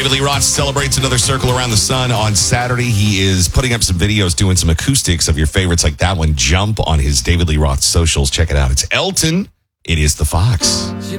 David Lee Roth celebrates another Circle Around the Sun on Saturday. He is putting up some videos, doing some acoustics of your favorites like that one, Jump, on his David Lee Roth socials. Check it out. It's Elton. It is the Fox.